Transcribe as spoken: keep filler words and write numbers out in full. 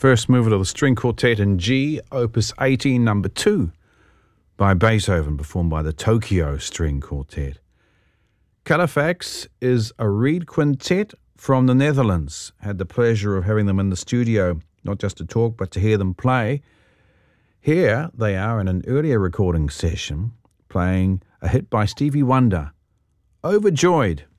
First movement of the string quartet in G, opus eighteen, number two, by Beethoven, performed by the Tokyo String Quartet. Califax is a reed quintet from the Netherlands. Had the pleasure of having them in the studio, not just to talk, but to hear them play. Here they are in an earlier recording session, playing a hit by Stevie Wonder, Overjoyed.